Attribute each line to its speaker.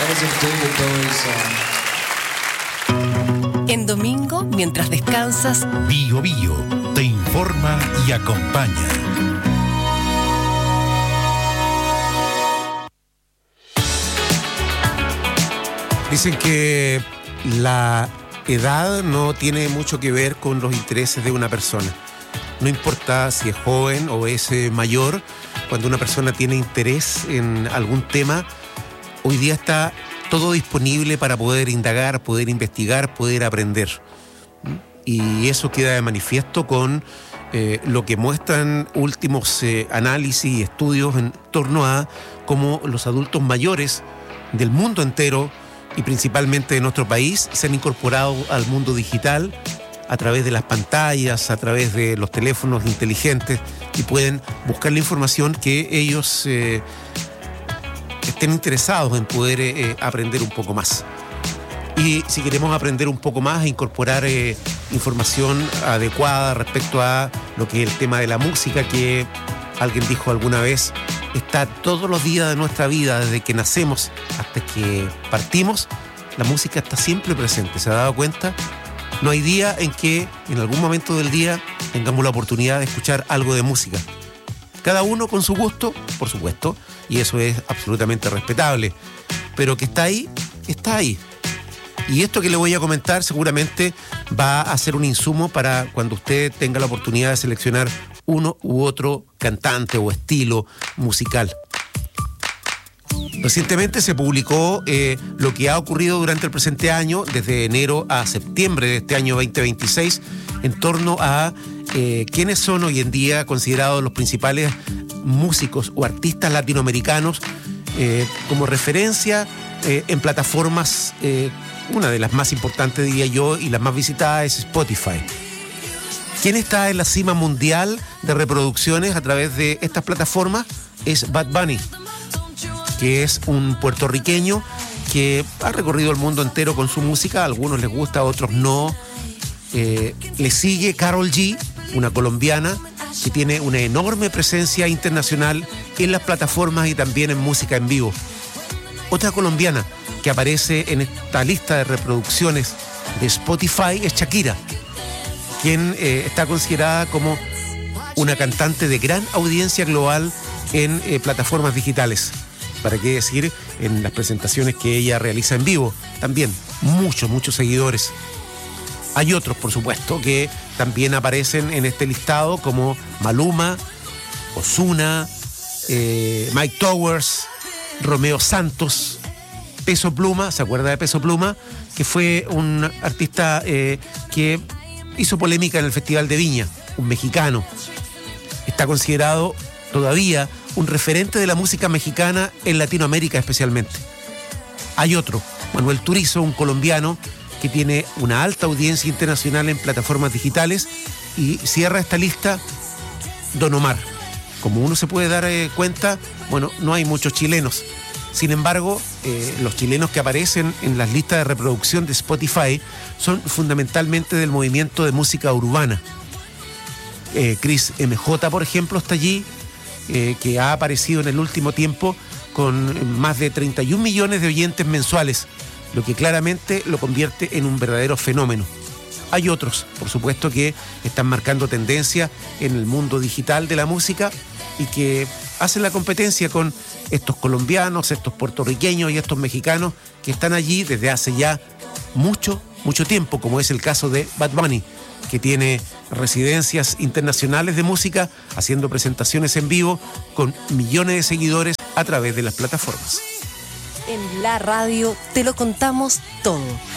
Speaker 1: was a David Bowie song.
Speaker 2: En domingo, mientras descansas,
Speaker 3: Bio Bio te informa y acompaña.
Speaker 4: Dicen que la edad no tiene mucho que ver con los intereses de una persona. No importa si es joven o es mayor, cuando una persona tiene interés en algún tema, hoy día está todo disponible para poder indagar, poder investigar, poder aprender. Y eso queda de manifiesto con lo que muestran últimos análisis y estudios en torno a cómo los adultos mayores del mundo entero y principalmente de nuestro país se han incorporado al mundo digital a través de las pantallas, a través de los teléfonos inteligentes, y pueden buscar la información que ellos estén interesados en poder aprender un poco más. Y si queremos aprender un poco más e incorporar información adecuada respecto a lo que es el tema de la música, que alguien dijo alguna vez, está todos los días de nuestra vida, desde que nacemos hasta que partimos, la música está siempre presente. ¿Se ha dado cuenta? No hay día en que en algún momento del día tengamos la oportunidad de escuchar algo de música. Cada uno con su gusto, por supuesto, y eso es absolutamente respetable. Pero que está ahí, está ahí. Y esto que le voy a comentar seguramente va a ser un insumo para cuando usted tenga la oportunidad de seleccionar uno u otro cantante o estilo musical. Recientemente se publicó lo que ha ocurrido durante el presente año, desde enero a septiembre de este año 2026, en torno a quiénes son hoy en día considerados los principales músicos o artistas latinoamericanos como referencia en plataformas, una de las más importantes diría yo y las más visitadas es Spotify. ¿Quién está en la cima mundial de reproducciones a través de estas plataformas? Es Bad Bunny, que es un puertorriqueño que ha recorrido el mundo entero con su música. A algunos les gusta, a otros no. Le sigue Karol G, una colombiana que tiene una enorme presencia internacional en las plataformas y también en música en vivo. Otra colombiana que aparece en esta lista de reproducciones de Spotify es Shakira, quien está considerada como una cantante de gran audiencia global en plataformas digitales. ¿Para qué decir en las presentaciones que ella realiza en vivo? También muchos seguidores. Hay otros, por supuesto, que también aparecen en este listado, como Maluma, Ozuna, Mike Towers, Romeo Santos, Peso Pluma. ¿Se acuerda de Peso Pluma? Que fue un artista que hizo polémica en el Festival de Viña, un mexicano. Está considerado todavía un referente de la música mexicana en Latinoamérica especialmente. Hay otro, Manuel Turizo, un colombiano que tiene una alta audiencia internacional en plataformas digitales, y cierra esta lista Don Omar. Como uno se puede dar cuenta, bueno, no hay muchos chilenos. Sin embargo, los chilenos que aparecen en las listas de reproducción de Spotify son fundamentalmente del movimiento de música urbana. Chris MJ, por ejemplo, está allí, que ha aparecido en el último tiempo con más de 31 millones de oyentes mensuales, lo que claramente lo convierte en un verdadero fenómeno. Hay otros, por supuesto, que están marcando tendencia en el mundo digital de la música y que hacen la competencia con estos colombianos, estos puertorriqueños y estos mexicanos que están allí desde hace ya mucho tiempo, como es el caso de Bad Bunny, que tiene residencias internacionales de música, haciendo presentaciones en vivo con millones de seguidores a través de las plataformas.
Speaker 2: en la radio te lo contamos todo.